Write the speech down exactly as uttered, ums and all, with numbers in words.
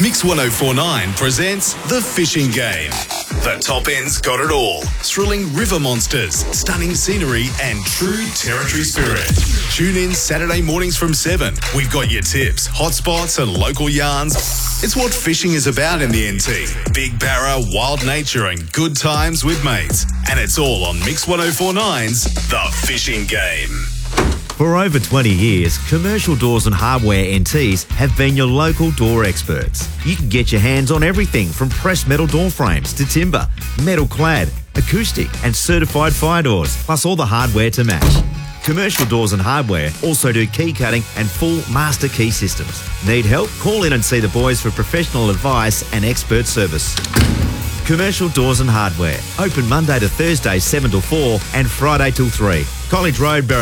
Mix one oh four point nine presents The Fishing Game. The top end's got it all. Thrilling river monsters, stunning scenery, and true territory spirit. Tune in Saturday mornings from seven. We've got your tips, hotspots, and local yarns. It's what fishing is about in the N T. Big barra, wild nature, and good times with mates. And it's all on Mix one oh four point nine's The Fishing Game. For over twenty years, Commercial Doors and Hardware N Ts have been your local door experts. You can get your hands on everything from pressed metal door frames to timber, metal clad, acoustic and certified fire doors, plus all the hardware to match. Commercial Doors and Hardware also do key cutting and full master key systems. Need help? Call in and see the boys for professional advice and expert service. Commercial Doors and Hardware. Open Monday to Thursday seven till four and Friday till three. College Road, Berwick.